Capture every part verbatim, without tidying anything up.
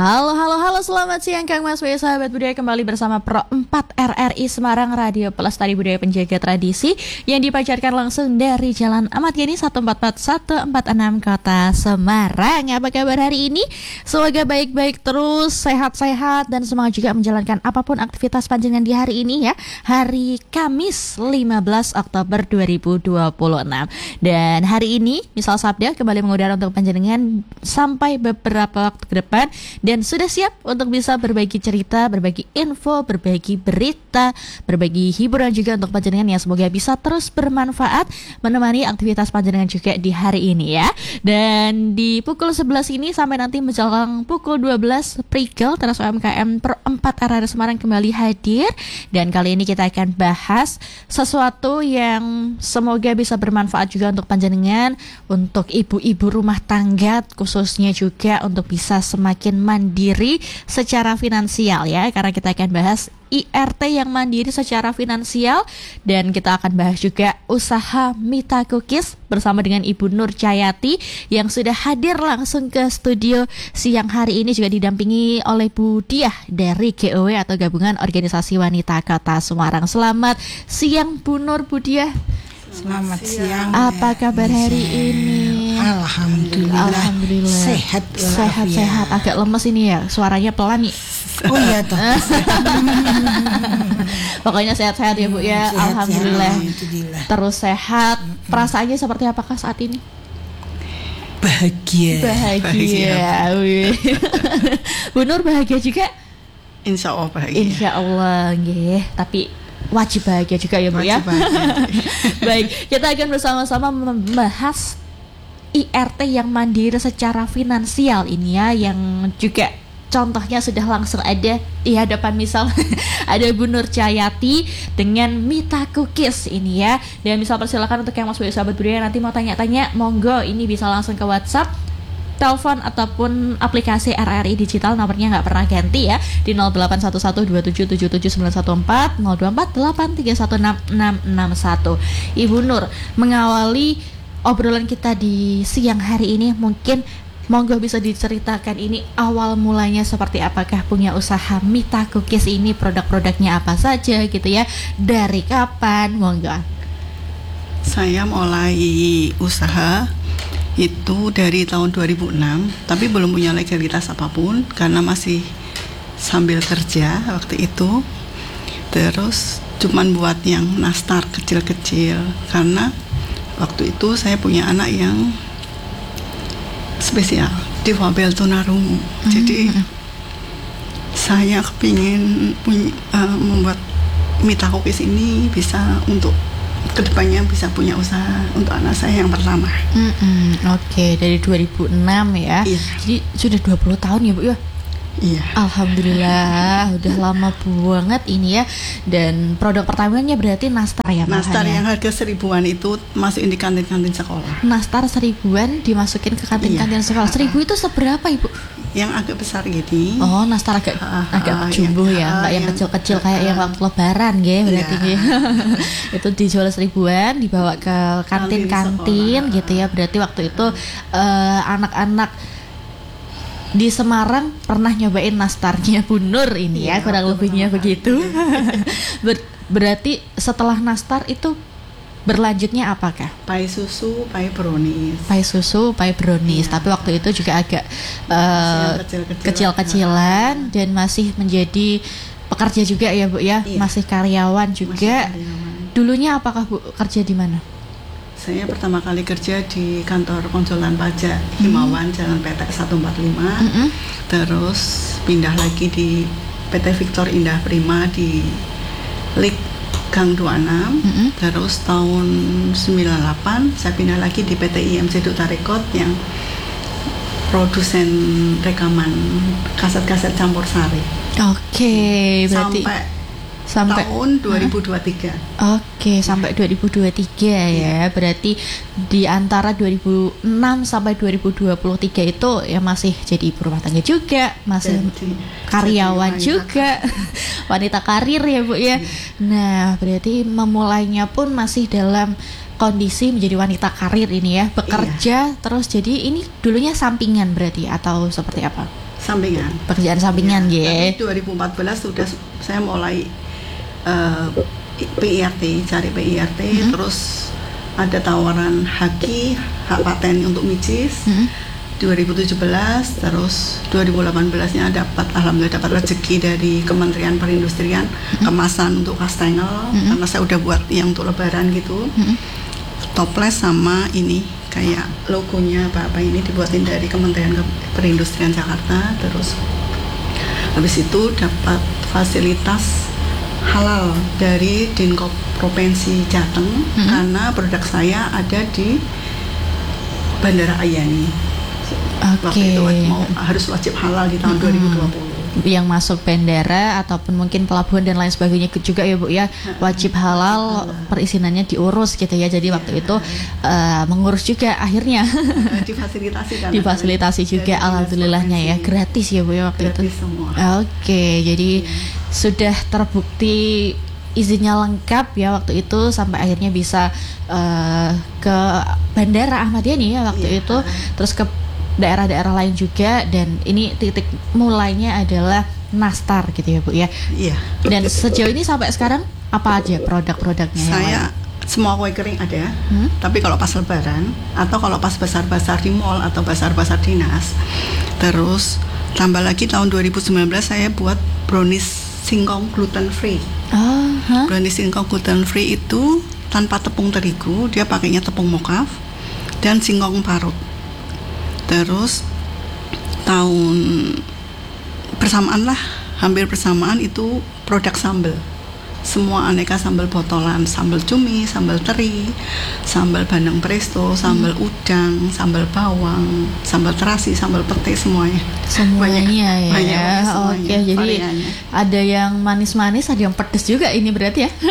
Halo, halo, halo, selamat siang Kang Mas W, sahabat budaya, kembali bersama Pro empat R R I Semarang, Radio Pelestari Budaya Penjaga Tradisi yang dipancarkan langsung dari Jalan Ahmad Yani satu empat empat satu empat enam Kota Semarang. Apa kabar hari ini? Semoga baik-baik terus, sehat-sehat, dan semangat juga menjalankan apapun aktivitas panjenengan di hari ini ya. Hari Kamis lima belas Oktober dua ribu dua puluh enam. Dan hari ini Misal Sabda kembali mengudara untuk panjenengan sampai beberapa waktu ke depan. Dan sudah siap untuk bisa berbagi cerita, berbagi info, berbagi berita, berbagi hiburan juga untuk panjenengan yang semoga bisa terus bermanfaat menemani aktivitas panjenengan juga di hari ini ya. Dan di pukul sebelas ini sampai nanti menjelang pukul dua belas, Prigel Teras U M K M Pro empat R R I Semarang kembali hadir. Dan kali ini kita akan bahas sesuatu yang semoga bisa bermanfaat juga untuk panjenengan, untuk ibu-ibu rumah tangga khususnya juga untuk bisa semakin mandiri secara finansial ya, karena kita akan bahas I R T yang mandiri secara finansial. Dan kita akan bahas juga usaha Mita Cookies bersama dengan Ibu Nur Cahyati yang sudah hadir langsung ke studio siang hari ini, juga didampingi oleh Bu Diah dari G O W atau Gabungan Organisasi Wanita Kota Semarang. Selamat siang Bu Nur, Bu Diah. Selamat siang. Apa kabar hari ini? Alhamdulillah. Alhamdulillah. Sehat. Sehat, ya. sehat. Agak lemes ini ya, suaranya pelan nih. Oh iya toh. Pokoknya sehat-sehat ya Bu ya. Sehat, Alhamdulillah. sehat, alhamdulillah. Terus sehat. Perasaannya seperti apakah saat ini? Bahagia. Bahagia. Wih. Bu Nur bahagia juga? Insya Allah bahagia. Insya Allah, nggih. Tapi wajib bahagia juga ya Bu ya. Baik, kita akan bersama-sama membahas I R T yang mandiri secara finansial ini ya, yang juga contohnya sudah langsung ada di hadapan Misal. Ada Bu Nur Cahyati dengan Mita Cookies ini ya. Dan Misal persilakan untuk yang Mas W sahabat budaya nanti mau tanya-tanya, monggo ini bisa langsung ke WhatsApp, telepon ataupun aplikasi R R I Digital, nomornya nggak pernah ganti ya, di nol delapan satu satu dua tujuh tujuh tujuh sembilan satu empat, nol dua empat delapan tiga satu enam enam enam satu. Ibu Nur, mengawali obrolan kita di siang hari ini, mungkin monggo bisa diceritakan ini awal mulanya seperti apakah punya usaha Mita Cookies ini, produk-produknya apa saja gitu ya, dari kapan, monggo. Saya mulai usaha itu dari tahun dua ribu enam, tapi belum punya legalitas apapun karena masih sambil kerja waktu itu. Terus cuman buat yang nastar kecil-kecil karena waktu itu saya punya anak yang spesial, difabel tunarungu. Mm-hmm. Jadi saya kepingin punya, uh, membuat Mita Cookies ini bisa untuk kedepannya bisa punya usaha untuk anak saya yang pertama. Mm-hmm. Oke, okay. Dari dua ribu enam ya. Iya. Jadi sudah dua puluh tahun ya Bu ya? Iya. Alhamdulillah, udah lama banget ini ya. Dan produk pertamanya berarti nastar ya? Nastar yang harga seribuan itu masukin di kantin-kantin sekolah. Nastar seribuan dimasukin ke kantin-kantin iya. sekolah. Seribu itu seberapa Ibu? Yang agak besar gini. Oh, nastar agak uh, agak uh, jumbo ya, enggak uh, yang kecil-kecil uh, kayak uh, yang waktu lebaran gitu berarti iya. Itu dijual seribuan, dibawa ke kantin-kantin gitu ya. Berarti waktu itu uh, anak-anak di Semarang pernah nyobain nastarnya Bu Nur ini ya, ya kurang lebihnya begitu. Ber- berarti setelah nastar itu berlanjutnya apakah? Pai susu, pai brownies. Pai susu, pai brownies. Ya. Tapi waktu itu juga agak uh, kecil-kecilan, kecil-kecilan dan masih menjadi pekerja juga ya Bu ya, ya. Masih karyawan juga. Masih karyawan. Dulunya apakah Bu kerja di mana? Saya pertama kali kerja di kantor konsulan pajak Himawan, mm-hmm. Jalan P T seratus empat puluh lima. Mm-hmm. Terus pindah lagi di P T Victor Indah Prima di Lik Gang dua puluh enam. Mm-hmm. Terus tahun sembilan puluh delapan saya pindah lagi di P T I M C Duta Rekod yang produsen rekaman kaset-kaset campur sari. Oke, okay, berarti sampai sampai tahun dua ribu dua puluh tiga. Oke, okay, sampai dua ribu dua puluh tiga ya. ya. Berarti di antara dua ribu enam sampai dua ribu dua puluh tiga itu ya masih jadi ibu rumah tangga juga, masih jadi, karyawan jadi juga. Wanita karir ya Bu ya. Nah, berarti memulainya pun masih dalam kondisi menjadi wanita karir ini ya, bekerja iya. Terus jadi ini dulunya sampingan berarti atau seperti apa? sampingan. Pekerjaan sampingan Ya, ya. tapi dua ribu empat belas sudah saya mulai uh, P I R T, cari P I R T, mm-hmm. terus ada tawaran haki, hak paten untuk micis. Mm-hmm. dua ribu tujuh belas, terus dua ribu delapan belas-nya dapat, alhamdulillah dapat rezeki dari Kementerian Perindustrian, mm-hmm. kemasan untuk kastengel, mm-hmm. karena saya udah buat yang untuk lebaran gitu. Mm-hmm. Toples sama ini kayak logonya apa-apa ini dibuatin dari Kementerian Perindustrian Jakarta. Terus habis itu dapat fasilitas halal dari Dinkop Provinsi Jateng, mm-hmm. karena produk saya ada di Bandara Ayani. Oke. Okay. Waktu itu mau harus wajib halal di tahun mm-hmm. dua ribu dua puluh. Yang masuk bandara ataupun mungkin pelabuhan dan lain sebagainya juga ya Bu ya, wajib halal, perizinannya diurus gitu ya. Jadi waktu itu uh, mengurus juga akhirnya difasilitasi kan, difasilitasi juga, alhamdulillahnya ya, gratis ya Bu ya waktu gratis itu. Semua. Oke, jadi ya. Sudah terbukti izinnya lengkap ya waktu itu, sampai akhirnya bisa uh, ke Bandara Ahmad Yani ya waktu ya. itu, terus ke daerah-daerah lain juga, dan ini titik mulainya adalah nastar gitu ya Bu ya. Iya. Dan sejauh ini sampai sekarang apa aja produk-produknya? Saya semua kue kering ada, hmm? tapi kalau pas lebaran atau kalau pas basar-basar di mall atau basar-basar dinas, terus tambah lagi tahun dua ribu sembilan belas saya buat brownies singkong gluten free. Oh, huh? Brownies singkong gluten free itu tanpa tepung terigu, dia pakainya tepung mokaf dan singkong parut. Terus tahun bersamaan lah, hampir bersamaan itu produk sambal. Semua aneka sambal botolan, sambal cumi, sambal teri, sambal bandeng presto, sambal hmm. udang, sambal bawang, sambal terasi, sambal pete, semuanya. Semuanya banyak, ya. Banyak, banyak semuanya, oke, jadi variannya. Ada yang manis-manis, ada yang pedas juga ini berarti ya.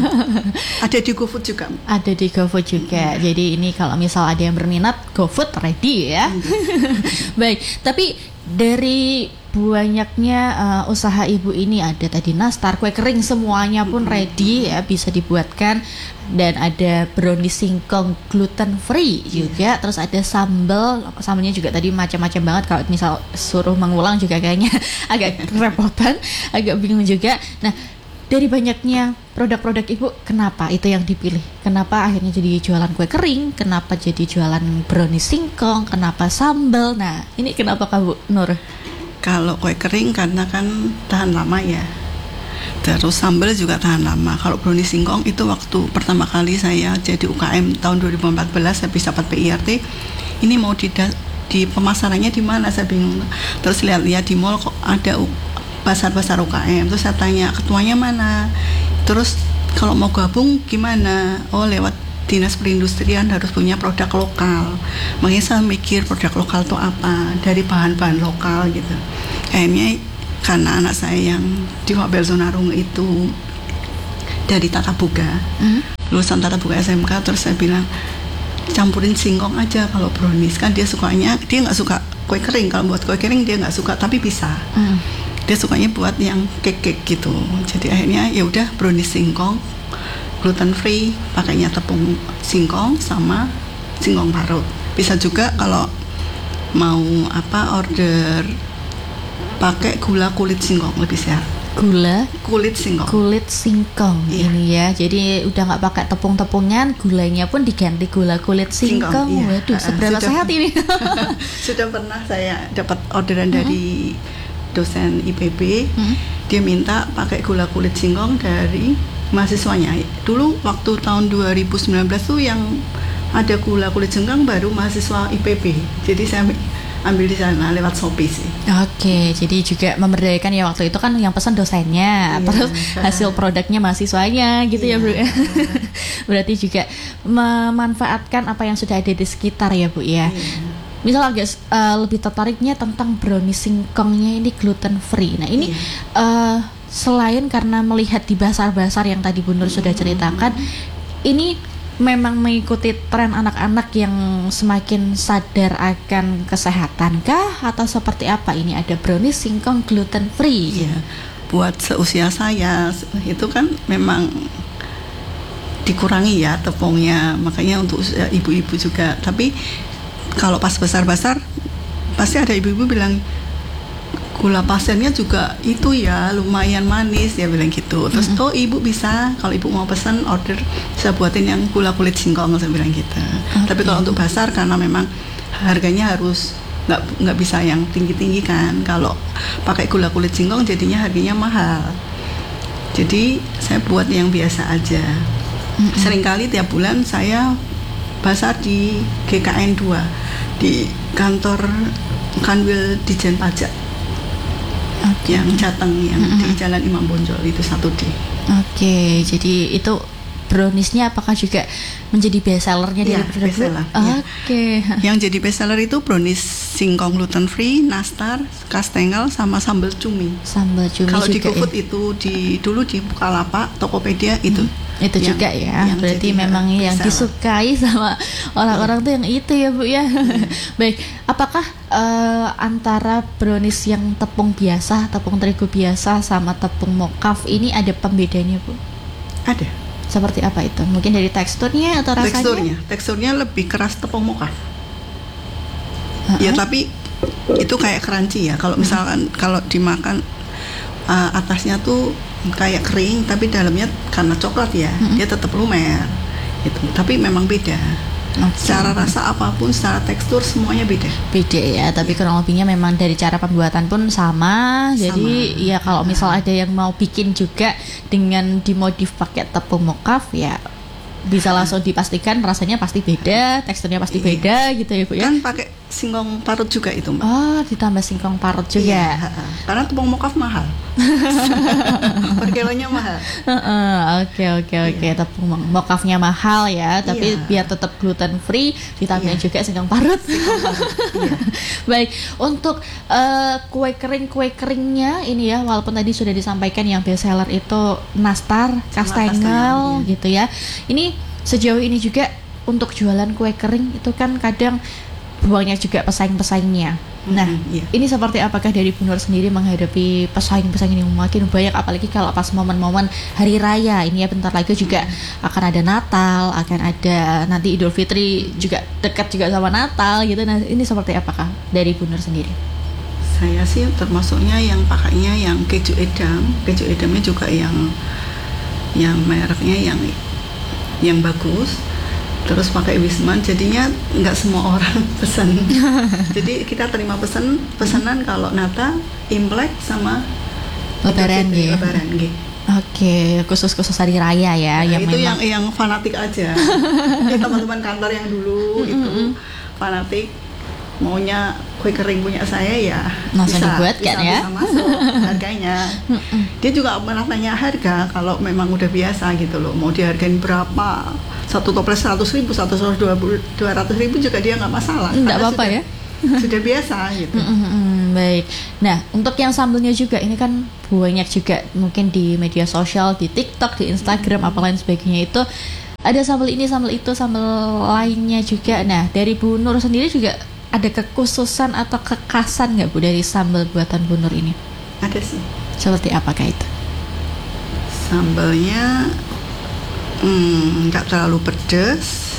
Ada di GoFood juga. Ada di GoFood juga. Hmm. Jadi ini kalau misal ada yang berminat, GoFood ready ya. Hmm. Baik, tapi dari banyaknya uh, usaha ibu ini, ada tadi nastar, kue kering, semuanya pun ready ya, bisa dibuatkan, dan ada brownies singkong gluten free juga, terus ada sambal, sambalnya juga tadi macam-macam banget, kalau misal suruh mengulang juga kayaknya agak kerepotan, agak bingung juga. Nah, dari banyaknya produk-produk ibu, kenapa itu yang dipilih? Kenapa akhirnya jadi jualan kue kering? Kenapa jadi jualan brownies singkong? Kenapa sambal? Nah, ini kenapa Kak Bu Nur? Kalau kue kering karena kan tahan lama ya. Terus sambal juga tahan lama. Kalau brownies singkong itu waktu pertama kali saya jadi U K M tahun dua ribu empat belas, saya bisa dapat P I R T. Ini mau di, di pemasarannya di mana, saya bingung. Terus lihat-lihat di mall kok ada pasar-pasar U K M. Terus saya tanya ketuanya mana. Terus kalau mau gabung gimana? Oh, lewat Dinas Perindustrian harus punya produk lokal. Makanya saya mikir produk lokal itu apa, dari bahan-bahan lokal gitu. Akhirnya karena anak saya yang di Wabel Zonarung itu dari Tata Boga, mm. lulusan Tata Boga S M K, terus saya bilang campurin singkong aja kalau brownies, kan dia sukanya, dia nggak suka kue kering. Kalau buat kue kering dia nggak suka, tapi bisa. Mm. Dia sukanya buat yang cake-cake gitu. Jadi akhirnya ya udah brownies singkong gluten free, pakainya tepung singkong sama singkong parut. Bisa juga kalau mau apa order pakai gula kulit singkong, lebih sehat. Gula kulit singkong. Kulit singkong iya. Ini ya. Jadi udah nggak pakai tepung-tepungan, gulanya pun diganti gula kulit singkong. singkong iya. Waduh, seberapa sudah, sehat ini? Sudah pernah saya dapat orderan mm-hmm. dari dosen I P B. Mm-hmm. Dia minta pakai gula kulit singkong dari mahasiswanya. Dulu waktu tahun dua ribu sembilan belas tuh yang ada gula kulit singkong baru mahasiswa I P B. Jadi saya ambil di sana lewat Shopee sih. Oke, jadi juga memberdayakan ya, waktu itu kan yang pesan dosennya, iya. Terus hasil produknya mahasiswanya gitu iya. Ya Bu. Berarti juga memanfaatkan apa yang sudah ada di sekitar ya Bu ya. Iya. Misal agak uh, lebih tertariknya tentang brownies singkongnya ini gluten free. Nah ini iya. uh, selain karena melihat di basar-basar yang tadi Bu Nur sudah ceritakan, ini memang mengikuti tren anak-anak yang semakin sadar akan kesehatan kah, atau seperti apa ini ada brownies singkong gluten free? Iya, buat seusia saya itu kan memang dikurangi ya tepungnya, makanya untuk ibu-ibu juga. Tapi kalau pas besar-besar pasti ada ibu-ibu bilang, gula pasennya juga itu ya lumayan manis, dia bilang gitu. Terus mm-hmm. oh ibu bisa, kalau ibu mau pesan order saya buatin yang gula kulit singkong, saya bilang gitu. Okay. Tapi kalau untuk basar karena memang harganya harus nggak nggak bisa yang tinggi-tinggi kan. Kalau pakai gula kulit singkong jadinya harganya mahal. Jadi saya buat yang biasa aja. Mm-hmm. Seringkali tiap bulan saya basar di G K N dua di kantor Kanwil Dijen Pajak, okay. yang Jateng yang mm-hmm. di Jalan Imam Bonjol itu satu D. Oke, okay, jadi itu browniesnya apakah juga menjadi best sellernya ya, dari best seller? Oke. Okay. Yang jadi best seller itu brownies singkong gluten free, nastar, kastengel, sama sambal cumi. Sambal cumi. Kalau di juga GoFood ya? Itu di dulu di Bukalapak, Tokopedia itu. Hmm. Itu yang, juga ya, berarti memang yang seller. Disukai sama orang-orang tuh yang itu ya Bu ya. Hmm. Baik, apakah uh, antara brownies yang tepung biasa, tepung terigu biasa sama tepung mokaf ini ada pembedanya Bu? Ada. Seperti apa itu? Mungkin dari teksturnya atau rasanya? Teksturnya, teksturnya lebih keras tepung mokaf. Uh-huh. Ya tapi itu kayak crunchy ya. Kalau misalkan uh-huh. kalau dimakan uh, atasnya tuh kayak kering, tapi dalamnya karena coklat ya, uh-huh. dia tetap lumer. Itu. Tapi memang beda. Okay. Secara rasa apapun, secara tekstur semuanya beda. Beda ya, tapi kurang lebihnya memang dari cara pembuatan pun sama. sama. Jadi ya kalau misal ada yang mau bikin juga dengan dimodif pakai tepung mokaf ya bisa langsung dipastikan rasanya pasti beda, teksturnya pasti iya. beda gitu ya Bu ya. Kan pakai singkong parut juga itu Mbak. Oh, ditambah singkong parut juga. Iya, karena tepung mokaf mahal. Per kilonya mahal. Oke oke oke, tepung mokafnya mahal ya, tapi iya. biar tetap gluten free ditambahin iya. juga singkong parut. Singkong parut. Iya. Baik, untuk uh, kue kering kue keringnya ini ya, walaupun tadi sudah disampaikan yang best seller itu nastar, kastengel iya. gitu ya. Ini sejauh ini juga untuk jualan kue kering itu kan kadang banyak juga pesaing-pesaingnya. Nah, mm-hmm, yeah. ini seperti apakah dari Bu Nur sendiri menghadapi pesaing-pesaing yang makin banyak, apalagi kalau pas momen-momen hari raya ini ya, bentar lagi juga mm-hmm. akan ada Natal, akan ada nanti Idul Fitri juga dekat juga sama Natal gitu. Nah, ini seperti apakah dari Bu Nur sendiri? Saya sih termasuknya yang pakainya yang keju edam, keju edamnya juga yang yang mereknya yang yang bagus. Terus pakai Wisman, jadinya nggak semua orang pesan. Jadi kita terima pesan pesanan kalau Natal, Imlek sama Lebaran gitu. Lebaran gitu. Oke, khusus-khusus hari raya ya. Nah, yang itu memang... yang yang fanatik aja. Ini teman-teman kantor yang dulu itu fanatik, maunya kue kering punya saya ya langsung bisa, dibuat kan bisa, ya bisa masuk harganya. Dia juga pernah tanya harga kalau memang udah biasa gitu loh, mau dihargain berapa, satu toples seratus ribu, satu toples dua ratus ribu juga dia nggak masalah, nggak apa-apa ya, sudah biasa gitu. Baik, nah untuk yang sambelnya juga ini kan banyak juga mungkin di media sosial, di TikTok, di Instagram, apa lain sebagainya itu ada sambal ini, sambal itu, sambal lainnya juga. Nah dari Bu Nur sendiri juga ada kekhususan atau kekhasan nggak Bu dari sambal buatan Bu Nur ini? Ada sih. Seperti apakah itu? Sambalnya hmm, nggak terlalu pedas,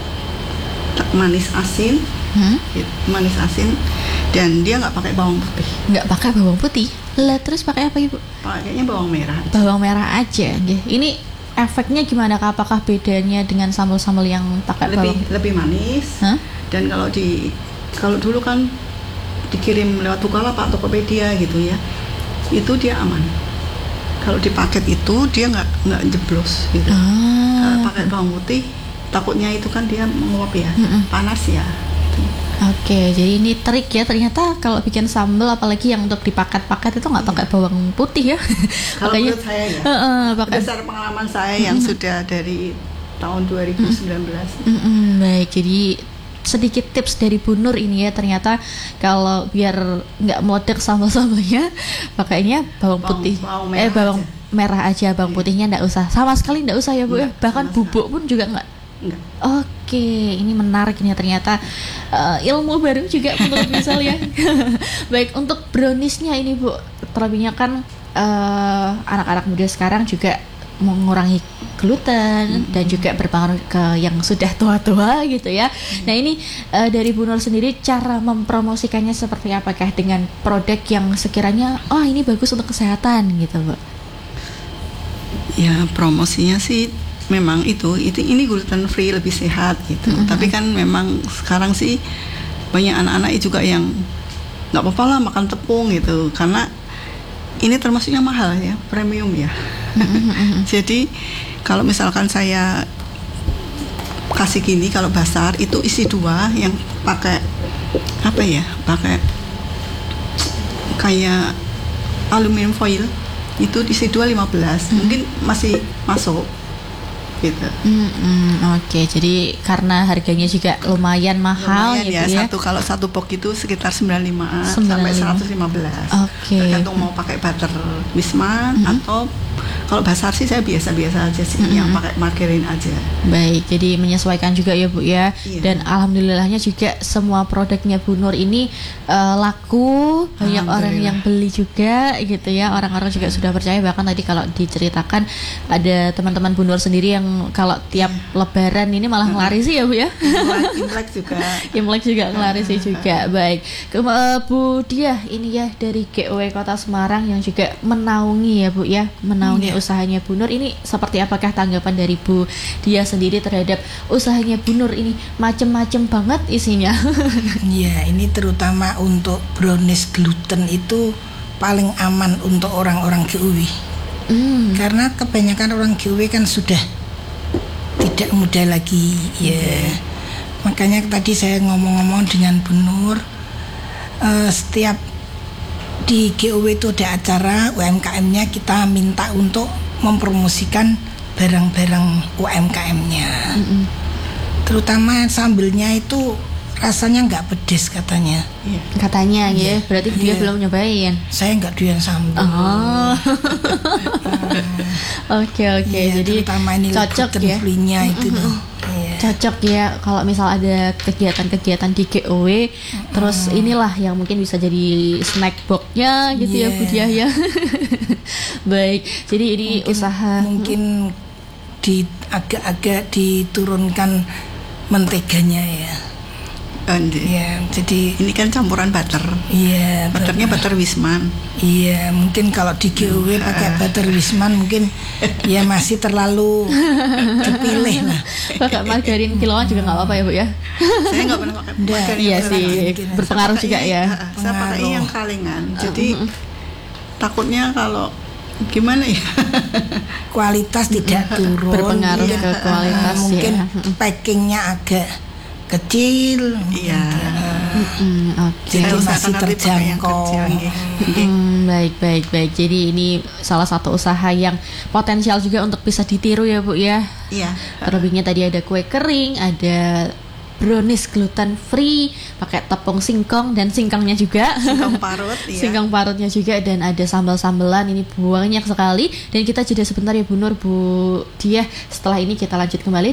manis asin, hmm? manis asin, dan dia nggak pakai bawang putih. Nggak pakai bawang putih? Lah terus pakai apa Ibu? Pakainya bawang merah. Bawang merah aja. Ini efeknya gimana? Apakah bedanya dengan sambal-sambal yang pakai lebih bawang? Lebih manis. Huh? Dan kalau di kalau dulu kan dikirim lewat Bukalapak, Tokopedia gitu ya, itu dia aman. Kalau di paket itu dia nggak nggak jeblos gitu. Ah. Kalau pakai bawang putih takutnya itu kan dia menguap ya, mm-mm. panas ya. Oke, jadi ini trik ya ternyata kalau bikin sambal, apalagi yang untuk di paket-paket itu nggak pakai bawang putih ya. Kalau menurut saya ya, uh, uh, pakai... berdasar pengalaman saya yang mm-hmm. sudah dari tahun dua ribu sembilan belas. Mm-hmm. Baik, jadi sedikit tips dari Bu Nur ini ya, ternyata kalau biar nggak meledak sambal-sambalnya pakainya bawang putih, bawang, bawang eh bawang aja. merah aja, bawang putihnya nggak usah, sama sekali nggak usah ya Bu ya, bahkan bubuk pun juga nggak. Enggak. Oke, ini menarik ini ternyata uh, ilmu baru juga menurut misal ya. Baik, untuk browniesnya ini Bu, terlebihnya kan uh, anak-anak muda sekarang juga mengurangi gluten hmm. dan juga berpengaruh ke yang sudah tua-tua gitu ya. Hmm. Nah ini uh, dari Bu Nur sendiri cara mempromosikannya seperti apakah dengan produk yang sekiranya oh ini bagus untuk kesehatan gitu Bu? Ya promosinya sih memang itu itu ini gluten free lebih sehat gitu. Hmm. Tapi kan memang sekarang sih banyak anak-anak juga yang nggak apa-apa lah makan tepung gitu karena ini termasuknya mahal ya, premium ya. Mm-hmm. Jadi kalau misalkan saya kasih gini, kalau basar itu isi dua yang pakai apa ya, pakai kayak aluminium foil itu isi dua lima belas, mm-hmm. mungkin masih masuk. Gitu. Mm-hmm. Oke, okay. Jadi karena harganya juga lumayan mahal lumayan gitu ya, ya. Satu kalau satu box itu sekitar sembilan puluh limaan sampai seratus lima belas. Oke. Okay. Tergantung mau pakai butter Wisman mm-hmm. atau kalau basar sih saya biasa-biasa aja sih mm-hmm. yang pakai margarin aja. Baik, jadi menyesuaikan juga ya Bu ya. Iya. Dan alhamdulillahnya juga semua produknya Bu Nur ini uh, laku, banyak orang yang beli juga gitu ya. Orang-orang juga sudah percaya, bahkan tadi kalau diceritakan ada teman-teman Bu Nur sendiri yang kalau tiap lebaran ini malah ngelarisi ya Bu ya. Imlek juga. Imlek juga ngelarisi juga. Baik. Ke, uh, Bu Diah ini ya dari G O W Kota Semarang yang juga menaungi ya Bu ya, menaungi yeah. usahanya Bu Nur ini. Seperti apakah tanggapan dari Bu Diah sendiri terhadap usahanya Bu Nur ini? Macem-macem banget isinya. Iya, ini terutama untuk brownies gluten itu paling aman untuk orang-orang G O W. Mm. Karena kebanyakan orang G O W kan sudah tidak muda lagi ya. Yeah. Makanya tadi saya ngomong-ngomong dengan Bu Nur, uh, setiap di G O W itu ada acara U M K M-nya, kita minta untuk mempromosikan barang-barang U M K M-nya. Mm-hmm. Terutama sambelnya itu rasanya nggak pedes katanya. Yeah. Katanya ya, berarti yeah. dia belum nyobain. Saya nggak doyan sambal. Oh. Oke oke, yeah, jadi cocok ya. Free-nya itu mm-hmm. tuh. Cocok ya kalau misal ada kegiatan-kegiatan di G O W, mm. terus inilah yang mungkin bisa jadi snack box-nya gitu yeah. ya Bu Diah ya. Baik, jadi ini mungkin, usaha mungkin di agak-agak diturunkan menteganya ya. Iya, jadi ini kan campuran butter. Iya, butternya butter Wisman. Iya, mungkin kalau di G O W pakai butter Wisman mungkin ya masih terlalu dipilih lah. Pakai margarin kiloan juga nggak apa-apa ya Bu ya? Saya nggak pernah pakai margarin. Iya sih, berpengaruh juga ya. Saya pakai yang kalengan. Jadi uh, takutnya kalau gimana ya, kualitas tidak turun, berpengaruh ya, ke kualitas. Uh, mungkin ya. packingnya agak kecil, iya. Mm-hmm, okay. Jadi masih terjangkau. Mm, baik baik baik. Jadi ini salah satu usaha yang potensial juga untuk bisa ditiru ya Bu ya. Iya. Terlebihnya tadi ada kue kering, ada brownies gluten free, pakai tepung singkong dan singkongnya juga. Singkong parut. Iya. Singkong parutnya juga, dan ada sambal-sambelan. Ini banyak sekali. Dan kita jeda sebentar ya Bu Nur, Bu Diah. Setelah ini kita lanjut kembali